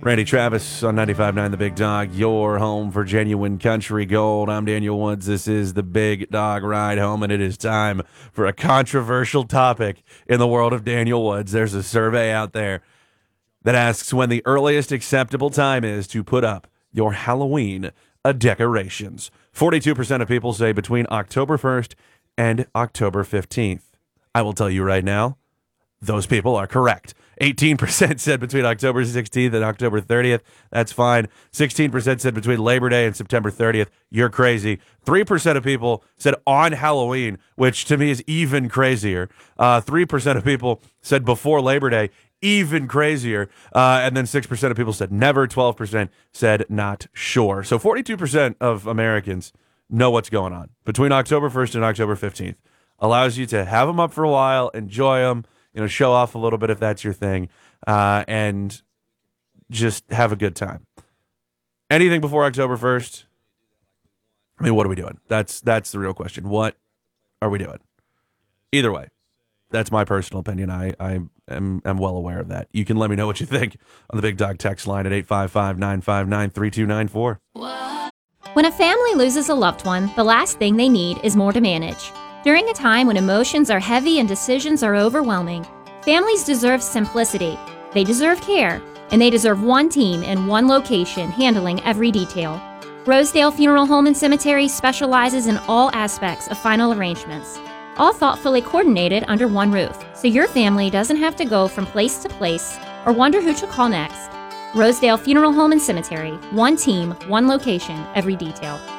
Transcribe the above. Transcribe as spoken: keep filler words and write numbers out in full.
Randy Travis on ninety-five point nine The Big Dog, your home for genuine country gold. I'm Daniel Woods. This is The Big Dog Ride Home, and it is time for a controversial topic in the world of Daniel Woods. There's a survey out there that asks when the earliest acceptable time is to put up your Halloween decorations. forty-two percent of people say between October first and October fifteenth. I will tell you right now, those people are correct. eighteen percent said between October sixteenth and October thirtieth. That's fine. sixteen percent said between Labor Day and September thirtieth. You're crazy. three percent of people said on Halloween, which to me is even crazier. Uh, three percent of people said before Labor Day, even crazier. Uh, and then six percent of people said never. twelve percent said not sure. So forty-two percent of Americans know what's going on between October first and October fifteenth. Allows you to have them up for a while, enjoy them, you know, show off a little bit if that's your thing, uh, and just have a good time. Anything before October first, I mean, what are we doing? That's that's the real question. What are we doing? Either way, that's my personal opinion. I, I am, am well aware of that. You can let me know what you think on the Big Dog text line at eight five five, nine five nine, three two nine four. When a family loses a loved one, the last thing they need is more to manage. During a time when emotions are heavy and decisions are overwhelming, families deserve simplicity, they deserve care, and they deserve one team in one location handling every detail. Rosedale Funeral Home and Cemetery specializes in all aspects of final arrangements, all thoughtfully coordinated under one roof, so your family doesn't have to go from place to place or wonder who to call next. Rosedale Funeral Home and Cemetery, one team, one location, every detail.